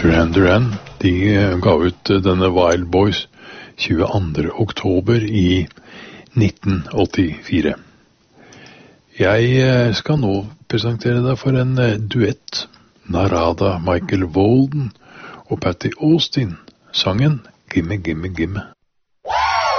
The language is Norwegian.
Duran, de ga ut denne Wild Boys 22. oktober i 1984. Jeg skal nå presentere deg for en duett. Narada, Michael Walden og Patty Austin. Sangen Gimme, Gimme, Gimme.